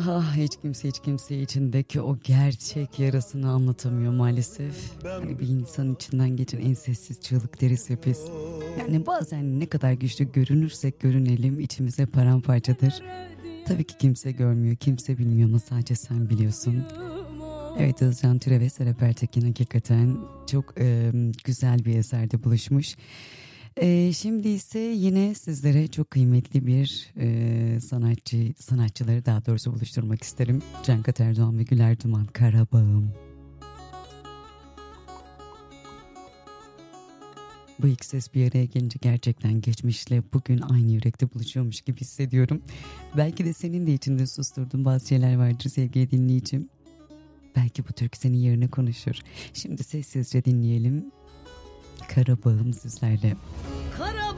Hiç kimse içindeki o gerçek yarasını anlatamıyor maalesef. Hani bir insan içinden geçen en sessiz çığlık deriz ya biz. Yani bazen ne kadar güçlü görünürsek görünelim içimize paramparçadır. Tabii ki kimse görmüyor, kimse bilmiyor ama sadece sen biliyorsun. Evet, Özcan Türe ve Serap Ertekin hakikaten çok güzel bir eserde buluşmuş. Şimdi ise yine sizlere çok kıymetli bir sanatçıları daha doğrusu buluşturmak isterim. Cankat Erdoğan ve Güler Duman, Karabağım. Bu iki ses bir araya gelince gerçekten geçmişle bugün aynı yürekte buluşuyormuş gibi hissediyorum. Belki de senin de içinde susturduğun bazı şeyler vardır sevgili dinleyicim. Belki bu türkü senin yerine konuşur. Şimdi sessizce dinleyelim. Karabağım sizlerle.